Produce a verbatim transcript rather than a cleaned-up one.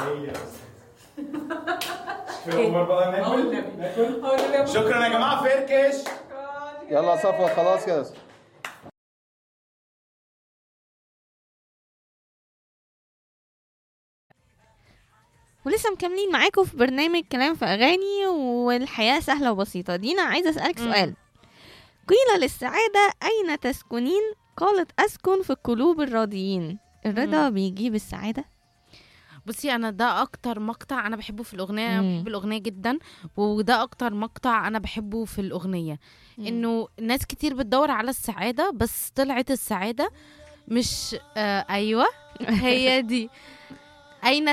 هي شكرا بقى ناكل ناكل شكرا يا جماعه فركش. يلا صفوة خلاص كده. ولسه مكملين معاكم في برنامج كلام في اغاني، والحياه سهله وبسيطه. دينا عايزه اسالك سؤال. قيل للسعاده اين تسكنين؟ قالت اسكن في قلوب الراضيين. الرضا بيجيب السعاده؟ بصي، انا ده اكتر مقطع انا بحبه في الاغنيه. انا مم. بحب الاغنيه جدا، وده اكتر مقطع انا بحبه في الاغنيه. مم. انه ناس كتير بتدور على السعاده، بس طلعت السعاده مش آه ايوه هي دي. اين